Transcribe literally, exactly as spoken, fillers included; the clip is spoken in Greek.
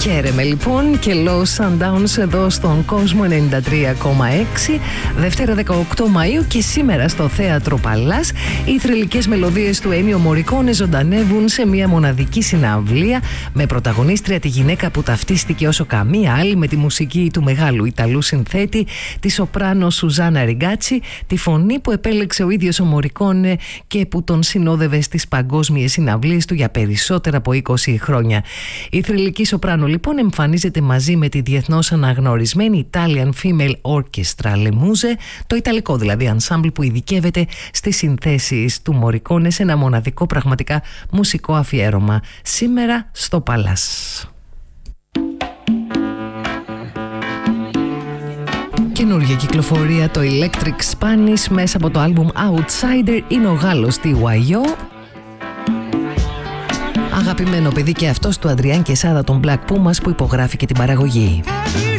Χαίρεμε λοιπόν και Low Sundowns εδώ στον κόσμο ενενήντα τρία κόμμα έξι. Δευτέρα δεκαοκτώ Μαΐου και σήμερα στο Θέατρο Παλάς οι θρυλικές μελωδίες του Ennio Morricone ζωντανεύουν σε μια μοναδική συναυλία με πρωταγωνίστρια τη γυναίκα που ταυτίστηκε όσο καμία άλλη με τη μουσική του μεγάλου Ιταλού συνθέτη, τη σοπράνο Σουζάνα Ριγκάτσι, τη φωνή που επέλεξε ο ίδιος ο Morricone και που τον συνόδευε στις παγκόσμιες συναυλίες του για περισσότερα από είκοσι χρόνια. Η θρυλική σοπράνο λοιπόν εμφανίζεται μαζί με τη διεθνώς αναγνωρισμένη Italian Female Orchestra Le Muse, το ιταλικό δηλαδή ensemble που ειδικεύεται στις συνθέσεις του Morricone σε ένα μοναδικό πραγματικά μουσικό αφιέρωμα σήμερα στο Παλάς. Καινούργια κυκλοφορία το Electric Spanish μέσα από το άλμπουμ Outsider είναι ο Γάλλος τι γουάι ο, αγαπημένο παιδί και αυτός του Αντριάν Κεσάδα των Black Pumas που υπογράφει και την παραγωγή.